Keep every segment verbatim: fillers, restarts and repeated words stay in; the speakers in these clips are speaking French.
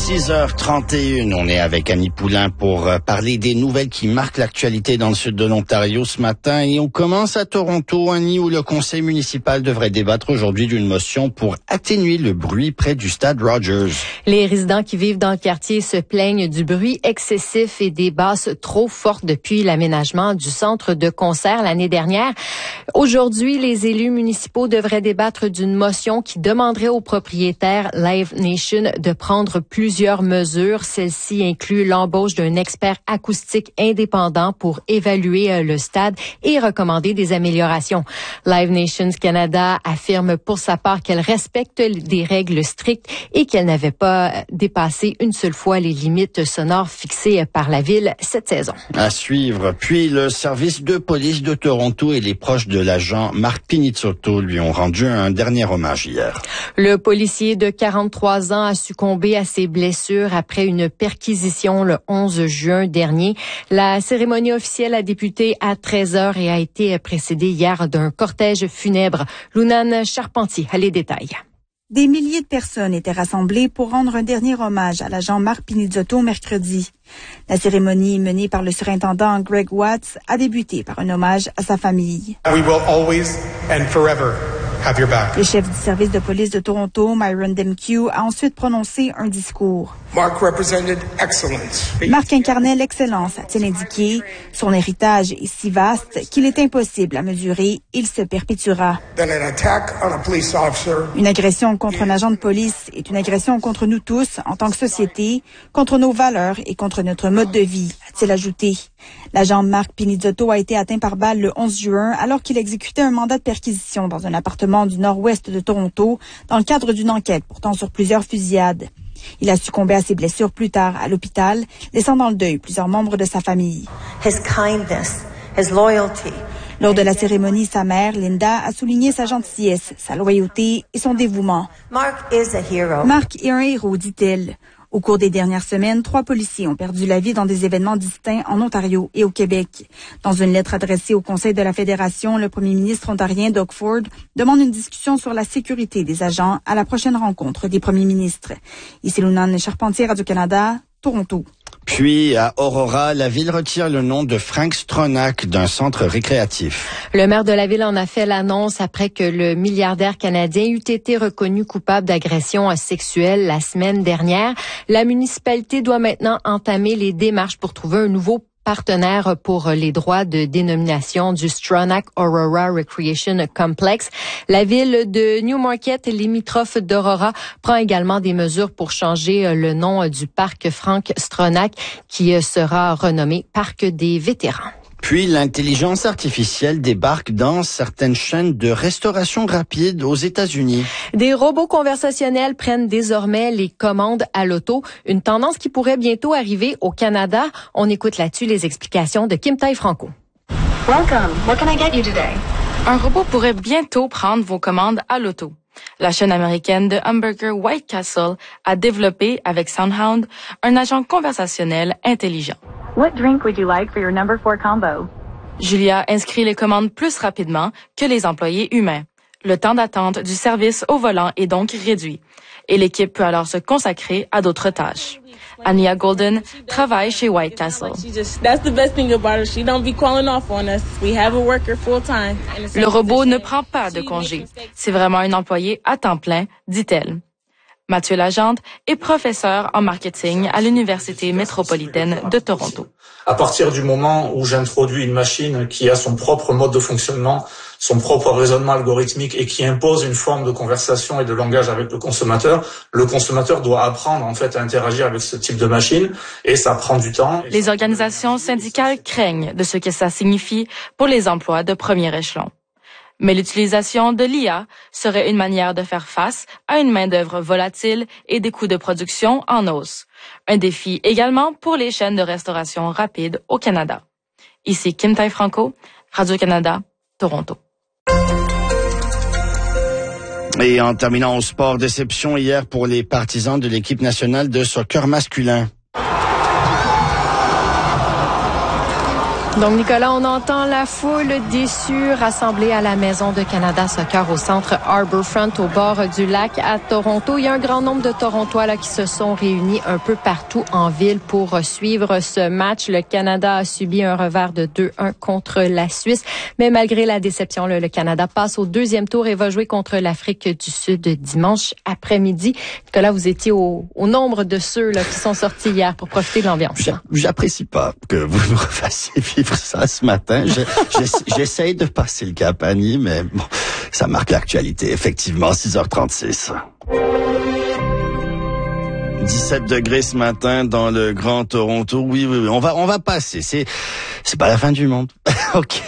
six heures trente et une, on est avec Annie Poulain pour parler des nouvelles qui marquent l'actualité dans le sud de l'Ontario ce matin. Et on commence à Toronto, Annie, où le conseil municipal devrait débattre aujourd'hui d'une motion pour atténuer le bruit près du stade Rogers. Les résidents qui vivent dans le quartier se plaignent du bruit excessif et des basses trop fortes depuis l'aménagement du centre de concert l'année dernière. Aujourd'hui, les élus municipaux devraient débattre d'une motion qui demanderait aux propriétaires Live Nation de prendre plusieurs mesures. Celle-ci inclut l'embauche d'un expert acoustique indépendant pour évaluer le stade et recommander des améliorations. Live Nations Canada affirme pour sa part qu'elle respecte des règles strictes et qu'elle n'avait pas dépassé une seule fois les limites sonores fixées par la ville cette saison. À suivre. Puis le service de police de Toronto et les proches de l'agent Mark Pinizzotto lui ont rendu un dernier hommage hier. Le policier de quarante-trois ans a succombé à ses blessures après une perquisition le onze juin dernier. La cérémonie officielle a débuté à treize heures et a été précédée hier d'un cortège funèbre. Lunane Charpentier a les détails. Des milliers de personnes étaient rassemblées pour rendre un dernier hommage à l'agent Mark Pinizzotto mercredi. La cérémonie menée par le surintendant Greg Watts a débuté par un hommage à sa famille. We will always and forever have your back. Le chef du service de police de Toronto, Myron Demkiw, a ensuite prononcé un discours. Mark represented excellence. Mark incarnait l'excellence, a-t-il indiqué. Son héritage est si vaste qu'il est impossible à mesurer. Il se perpétuera. Then an attack on a police officer. Une agression contre un agent de police est une agression contre nous tous en tant que société, contre nos valeurs et contre notre mode de vie, a-t-il ajouté. L'agent Mark Pinizzotto a été atteint par balle le onze juin alors qu'il exécutait un mandat de perquisition dans un appartement du nord-ouest de Toronto dans le cadre d'une enquête portant sur plusieurs fusillades. Il a succombé à ses blessures plus tard à l'hôpital, laissant dans le deuil plusieurs membres de sa famille. His kindness, his loyalty. Lors de la cérémonie, sa mère, Linda, a souligné sa gentillesse, sa loyauté et son dévouement. Mark is a hero. Mark est un héros, dit-elle. Au cours des dernières semaines, trois policiers ont perdu la vie dans des événements distincts en Ontario et au Québec. Dans une lettre adressée au Conseil de la Fédération, le premier ministre ontarien Doug Ford demande une discussion sur la sécurité des agents à la prochaine rencontre des premiers ministres. Ici Lunane Charpentier, Radio-Canada, Toronto. Puis, à Aurora, la ville retire le nom de Frank Stronach d'un centre récréatif. Le maire de la ville en a fait l'annonce après que le milliardaire canadien eut été reconnu coupable d'agression sexuelle la semaine dernière. La municipalité doit maintenant entamer les démarches pour trouver un nouveau partenaire pour les droits de dénomination du Stronach Aurora Recreation Complex. La ville de Newmarket, limitrophe d'Aurora, prend également des mesures pour changer le nom du parc Frank Stronach, qui sera renommé Parc des vétérans. Puis, l'intelligence artificielle débarque dans certaines chaînes de restauration rapide aux États-Unis. Des robots conversationnels prennent désormais les commandes à l'auto, une tendance qui pourrait bientôt arriver au Canada. On écoute là-dessus les explications de Kim Tai-Franco. Welcome. What can I get you today? Un robot pourrait bientôt prendre vos commandes à l'auto. La chaîne américaine de hamburger White Castle a développé avec SoundHound un agent conversationnel intelligent. What drink would you like for your number four combo? Julia inscrit les commandes plus rapidement que les employés humains. Le temps d'attente du service au volant est donc réduit et l'équipe peut alors se consacrer à d'autres tâches. Ania Golden travaille chez White Castle. Le robot ne prend pas de congé. C'est vraiment un employé à temps plein, dit-elle. Mathieu Lagente est professeur en marketing à l'Université métropolitaine de Toronto. À partir du moment où j'introduis une machine qui a son propre mode de fonctionnement, son propre raisonnement algorithmique et qui impose une forme de conversation et de langage avec le consommateur, le consommateur doit apprendre en fait à interagir avec ce type de machine et ça prend du temps. Les organisations syndicales craignent de ce que ça signifie pour les emplois de premier échelon. Mais l'utilisation de l'I A serait une manière de faire face à une main-d'œuvre volatile et des coûts de production en hausse. Un défi également pour les chaînes de restauration rapide au Canada. Ici Kim Tai-Franco, Radio-Canada, Toronto. Et en terminant au sport, déception hier pour les partisans de l'équipe nationale de soccer masculin. Donc, Nicolas, on entend la foule déçue rassemblée à la Maison de Canada Soccer au centre Harbourfront au bord du lac à Toronto. Il y a un grand nombre de Torontois là, qui se sont réunis un peu partout en ville pour suivre ce match. Le Canada a subi un revers de deux un contre la Suisse. Mais malgré la déception, là, le Canada passe au deuxième tour et va jouer contre l'Afrique du Sud dimanche après-midi. Nicolas, vous étiez au, au nombre de ceux là, qui sont sortis hier pour profiter de l'ambiance. J'apprécie pas que vous nous fassiez vivre ça ce matin. J'essaye de passer le cap, Annie, mais bon, ça marque l'actualité. Effectivement, six heures trente-six. dix-sept degrés ce matin dans le Grand Toronto. Oui, oui, oui. On va, on va passer. C'est, c'est pas la fin du monde. OK.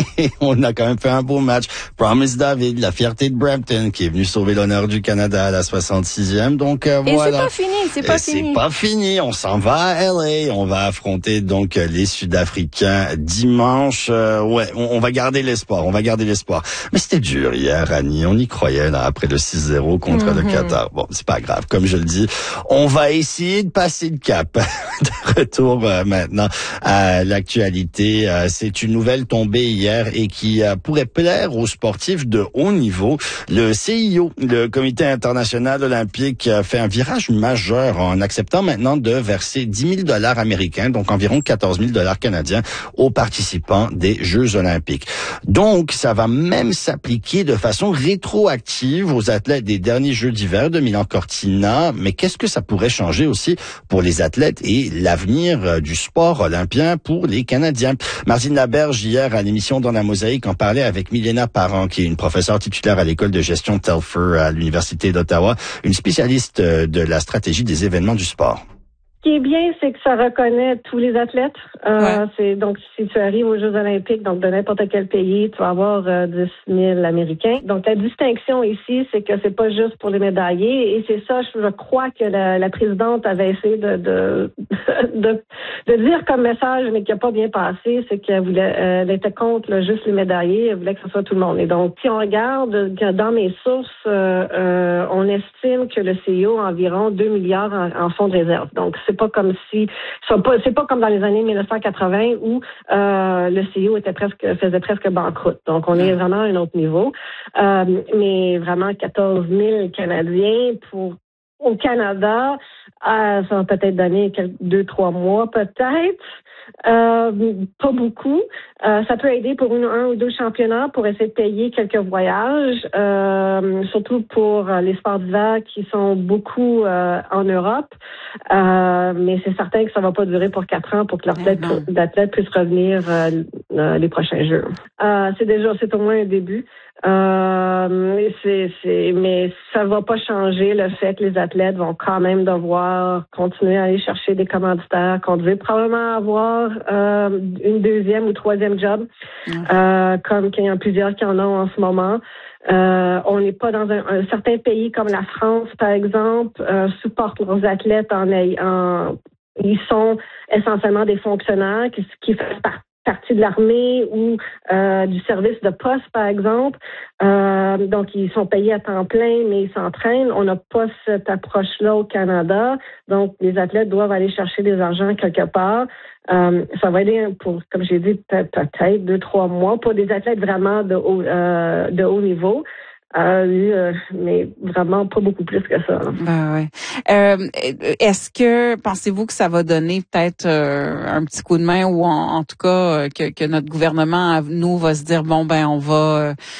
On a quand même fait un beau match. Promise David, la fierté de Brampton, qui est venu sauver l'honneur du Canada à la soixante-sixième. Donc, euh, Et voilà. c'est pas fini, c'est pas Et fini. C'est pas fini. On s'en va à L A. On va affronter, donc, les Sud-Africains dimanche. Euh, ouais, on, on va garder l'espoir. On va garder l'espoir. Mais c'était dur hier, Annie. On y croyait, là, après le six zéro contre mm-hmm. le Qatar. Bon, c'est pas grave. Comme je le dis, on va essayer de passer le cap. De retour euh, maintenant à l'actualité. Euh, c'est une nouvelle tombée hier et qui euh, pourrait plaire aux sportifs de haut niveau. Le C I O, le Comité international olympique, a fait un virage majeur en acceptant maintenant de verser dix mille dollars américains, donc environ quatorze mille dollars canadiens, aux participants des Jeux olympiques. Donc, ça va même s'appliquer de façon rétroactive aux athlètes des derniers Jeux d'hiver de Milan-Cortina. Mais qu'est-ce que ça pourrait changer aussi pour les athlètes et l'avenir du sport olympien pour les Canadiens? Martine Laberge, hier, à l'émission Dans la Mosaïque, en parlait avec Milena Parent, qui est une professeure titulaire à l'école de gestion Telfer à l'Université d'Ottawa, une spécialiste de la stratégie des événements du sport. Ce qui est bien, c'est que ça reconnaît tous les athlètes. Euh, ouais. C'est donc si tu arrives aux Jeux olympiques, donc de n'importe quel pays, tu vas avoir euh, dix mille Américains. Donc la distinction ici, c'est que c'est pas juste pour les médaillés, et c'est ça, je, je crois que la, la présidente avait essayé de de, de de dire comme message, mais qui a pas bien passé, c'est qu'elle voulait, euh, elle était contre là, juste les médaillés, elle voulait que ce soit tout le monde. Et donc si on regarde dans mes sources, euh, euh, on estime que le C I O a environ deux milliards en, en fonds de réserve. Donc c'est pas comme si c'est pas, c'est pas comme dans les années mille neuf cent quatre-vingts où euh, le C I O était presque faisait presque banqueroute. Donc on est vraiment à un autre niveau. Euh, mais vraiment quatorze mille Canadiens pour au Canada, euh, ça va peut-être donner quelques, deux, trois mois peut-être. Euh, pas beaucoup. Euh, ça peut aider pour une, un ou deux championnats pour essayer de payer quelques voyages, euh, surtout pour les sports d'hiver qui sont beaucoup euh, en Europe. Euh, mais c'est certain que ça va pas durer pour quatre ans pour que l'athlète, l'athlète puisse revenir euh, euh, les prochains Jeux. Euh, c'est déjà, c'est au moins un début. Euh, c'est, c'est, mais ça va pas changer le fait que les athlètes vont quand même devoir continuer à aller chercher des commanditaires, qu'on devait probablement avoir euh, une deuxième ou troisième job, mmh. euh, comme qu'il y a plusieurs qui en ont en ce moment. Euh, on n'est pas dans un, un certain pays comme la France, par exemple, euh, supportent leurs athlètes en, en ils sont essentiellement des fonctionnaires qui, qui font partie partie de l'armée ou euh, du service de poste, par exemple. Euh, donc, ils sont payés à temps plein, mais ils s'entraînent. On n'a pas cette approche-là au Canada. Donc, les athlètes doivent aller chercher des argents quelque part. Euh, ça va aider pour, comme j'ai dit, peut-être, peut-être deux, trois mois pour des athlètes vraiment de haut, euh, de haut niveau. Euh, mais vraiment pas beaucoup plus que ça. Ben ouais. Euh, est-ce que pensez-vous que ça va donner peut-être euh, un petit coup de main ou en, en tout cas que, que notre gouvernement, nous, va se dire bon ben on va